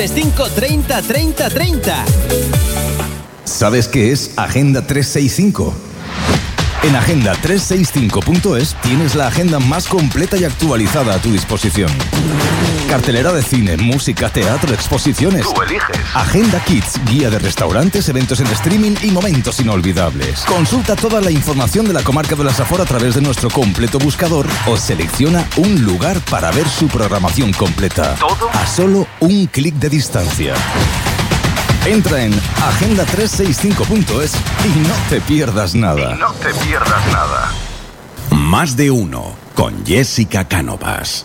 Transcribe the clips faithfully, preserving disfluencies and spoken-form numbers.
cinco treinta treinta treinta. ¿Sabes qué es Agenda trescientos sesenta y cinco? En agenda trescientos sesenta y cinco punto es tienes la agenda más completa y actualizada a tu disposición. Cartelera de cine, música, teatro, exposiciones. Tú eliges. Agenda Kids, guía de restaurantes, eventos en streaming y momentos inolvidables. Consulta toda la información de la comarca de la Safor a través de nuestro completo buscador o selecciona un lugar para ver su programación completa. ¿Todo? A solo un clic de distancia. Entra en agenda trescientos sesenta y cinco punto es y no te pierdas nada. Y no te pierdas nada. Más de uno con Jessica Cánovas.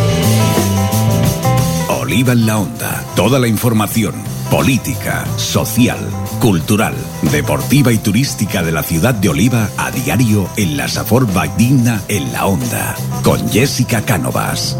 Oliva en la Onda. Toda la información política, social, cultural, deportiva y turística de la ciudad de Oliva a diario en la Safor Valldigna en la Onda. Con Jessica Cánovas.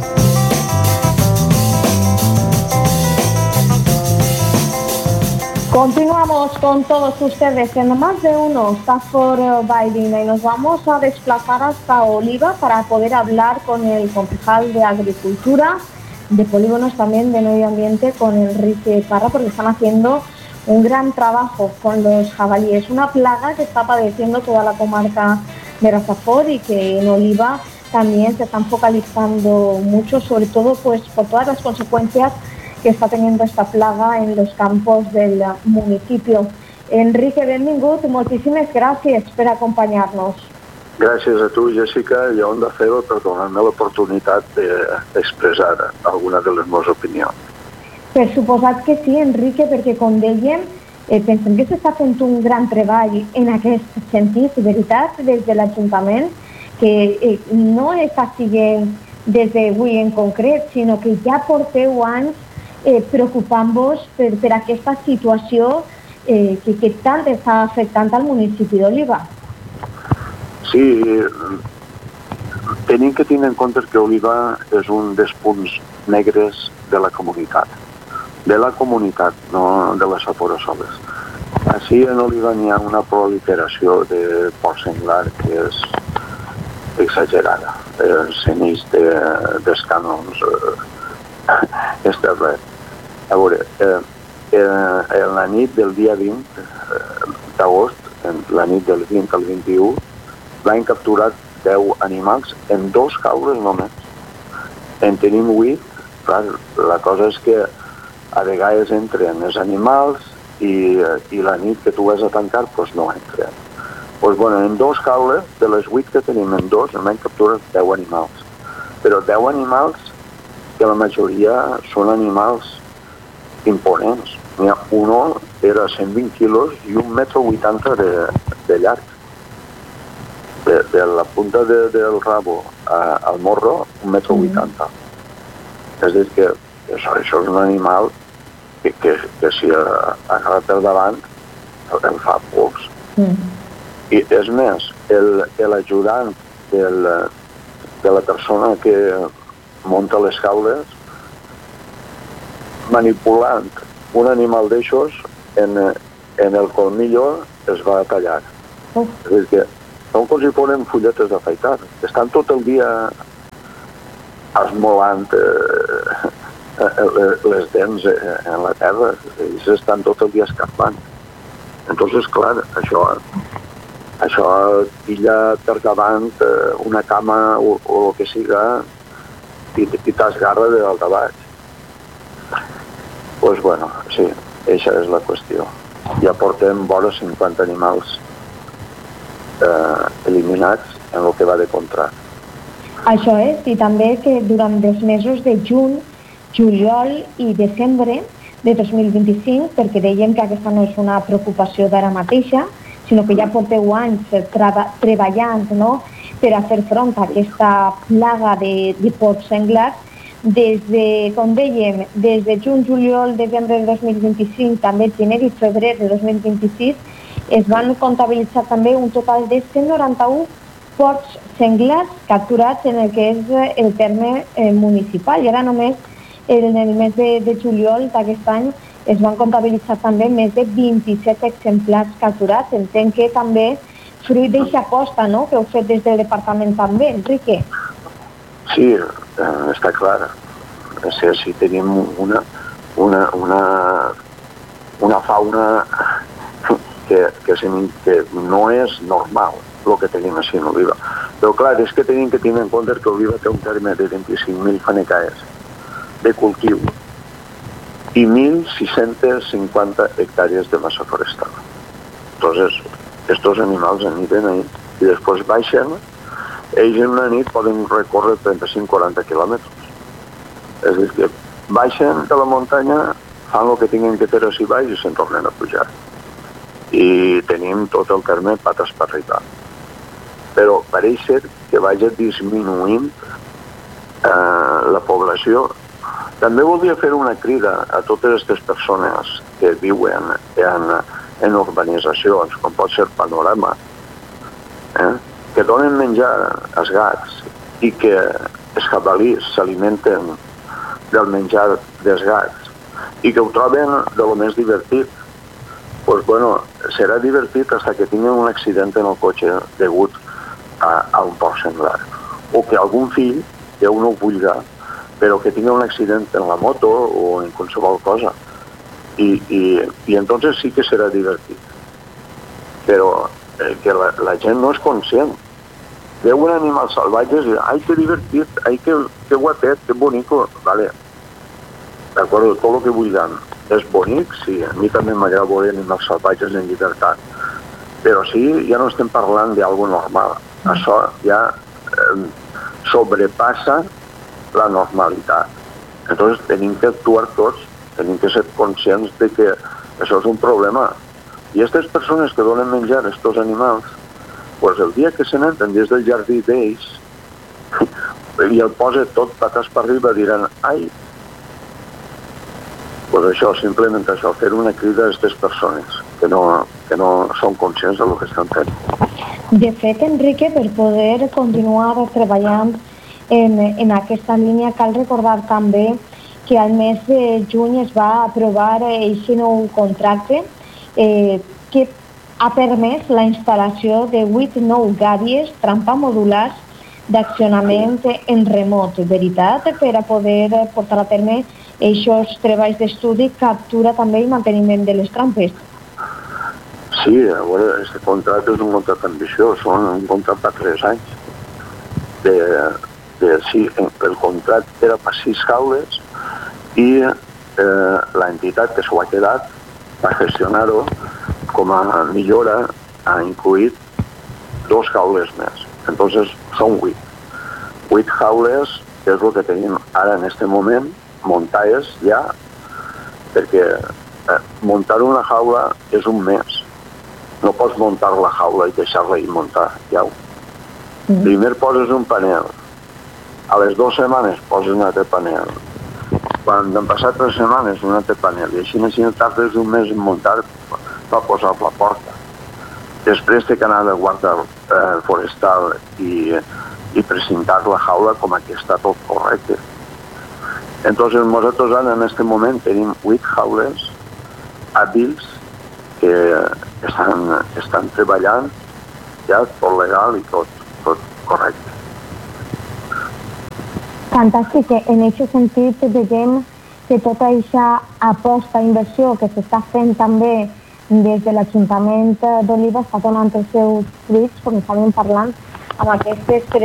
Continuamos con todos ustedes en Más de Uno, Safor Valldigna, y nos vamos a desplazar hasta Oliva para poder hablar con el concejal de Agricultura, de Polígonos, también de Medio Ambiente, con Enrique Parra, porque están haciendo un gran trabajo con los jabalíes, una plaga que está padeciendo toda la comarca de la Safor y que en Oliva también se están focalizando mucho, sobre todo pues por todas las consecuencias que está teniendo esta plaga en los campos del municipio. Enrique, benvingut, moltíssimes gràcies per acompanyar-nos. Gràcies a tu, Jessica, i a Onda Cero per donar-me l'oportunitat d'expressar alguna de les meves opinions. Per suposat que sí, Enrique, perquè, com dèiem, eh, pensem que s'està fent un gran treball en aquest sentit, de veritat, des de l'Ajuntament, que eh, no està siguent des d'avui en concret, sinó que ja porteu anys Eh, preocupant-vos per, per aquesta situació eh, que, que tant està afectant al municipi d'Oliva. Sí, tenim que tenir en compte que Oliva és un dels punts negres de la comunitat. De la comunitat, no de les Safor soles. Així en Oliva n'hi ha una proliferació de porc senglar que és exagerada. Eh, Senys de, dels cànons eh, establerts. A veure, eh, eh, en la nit del dia vint d'agost, en la nit del vint al vint-i-u, van capturar deu animals en dos caules només. En tenim vuit, clar, la cosa és que a vegades entren els animals i, i la nit que tu vas a tancar doncs no entren. Pues, bueno, en dos caules, de les vuit que tenim en dos, en van capturar deu animals. Però deu animals que la majoria són animals imponents. Uno era cent vint quilos i un metro vuitanta de, de llarg. De, de la punta de, del rabo a, al morro, un metro vuitanta. Mm. És a dir, que això, això és un animal que, que, que si agarra per davant el fa pocs. Mm. I és més, l'ajudant de la persona que munta les caules, manipulant un animal d'aixòs en, en el colmillo es va tallar. Oh. És a dir, que són com si foren fulletes d'afaitar. Estan tot el dia esmolant eh, les dents en la terra i s'estan tot el dia escarpant. Entonces, clar, això, això tilla per davant una cama o, o el que siga i, i t'esgarra de dalt a baix. Pues bueno, sí, aquesta és la qüestió. Ja portem vora cinquanta animals eh, eliminats en el que va de contrat. Això és, i també que durant els mesos de juny, juliol i desembre de dos mil vint-i-cinc, perquè dèiem que aquesta no és una preocupació d'ara mateixa, sinó que ja porteu anys treba, treballant, no?, per a fer front a aquesta plaga de, de porcs senglars. Des de, com dèiem, des de juny, juliol, desembre de dos mil vint-i-cinc, també gener i febrer de dos mil vint-i-sis, es van comptabilitzar també un total de cent noranta-u porcs senglars capturats en el que és el terme eh, municipal. I ara només en el mes de, de juliol d'aquest any es van comptabilitzar també més de vint-i-set exemplars capturats. Entenc que també fruit d'aquesta aposta, no?, que heu fet des del departament també, Enrique. Sí, eh, està clar. O sigui, si tenim una, una, una, una fauna que, que, se, que no és normal el que tenim així en Oliva. Però clar, és que tenim que tenir en compte que Oliva té un terme de vint-i-cinc mil fanecaes de cultiu i mil sis-centes cinquanta hectàrees de massa forestal. Entonces, estos animals aniden ahí i després baixen. Ells en una nit poden recórrer trenta-cinc a quaranta quilòmetres. És a dir, que baixen de la muntanya, fan el que tinguin que fer així baix i se'n tornen a pujar. I tenim tot el terme patas per arribar. Però pareix ser que vagi disminuint eh, la població. També voldria fer una crida a totes aquestes persones que viuen en, en urbanitzacions, com pot ser Panorama, eh, que donen menjar als gats i que els jabalís s'alimenten del menjar dels gats i que ho troben de lo més divertit. Pues bueno, serà divertit fins que tinguin un accident en el cotxe degut a, a un porc senglar. O que algun fill, Déu no ho vulga, però que tingui un accident en la moto o en qualsevol cosa. I, i, i entonces sí que serà divertit. Però eh, que la, la gent no és conscient. Veuen animals salvatges i ai, que divertit, ai, que, que guapet, que bonico. Vale. D'acord, tot el que vulguin. És bonic, sí, a mi també m'agrada veure animals salvatges en llibertat. Però sí, ja no estem parlant d'algo normal. Això ja eh, sobrepassa la normalitat. Entonces tenim que actuar tots, tenim que ser conscients de que això és un problema. I aquestes persones que donen menjar a aquests animals, pues el dia que se n'entren des del jardí d'ells i el posa tot patas per arriba, diran, ai, pues això, simplement això, fer una crida a aquestes persones que no, que no són conscients del que estan fent. De fet, Enrique, per poder continuar treballant en, en aquesta línia, cal recordar també que al mes de juny es va aprovar aquest nou contracte eh, que ha permès la instal·lació de vuit nous gàbies trampa modulars d'accionament en remot, veritat, per a poder portar a terme aquests treballs d'estudi, captura també i manteniment de les trampes. Sí, a veure, aquest contracte és un contracte ambiciós, són un contracte per tres anys. De, de, sí, el contracte era per sis jaules i eh, l'entitat que s'ho ha quedat va gestionar-ho com a millora, ha incluït dos jaules més. Entonces, són vuit. Vuit jaules, que és el que tenim ara en aquest moment, muntades ja, perquè eh, muntar una jaula és un mes. No pots muntar la jaula i deixar-la i muntar, ja. Mm. Primer poses un panel, a les dues setmanes poses un altre panel, quan han passat tres setmanes un altre panel, i així no tardes un mes en muntar per posar la porta. Després té que anar de guarda eh, forestal i, i presentar la jaula com que està tot correcte. Entonces nosotros ahora en este moment tenim vuit jaules hàbils que estan, estan treballant ja tot legal i tot, tot correcte. Fantàstic. En aquest sentit veiem que tota aquesta aposta, inversió que s'està fent també des de l'Ajuntament d'Oliva està donant els seus fruits, com estàvem parlant, amb aquestes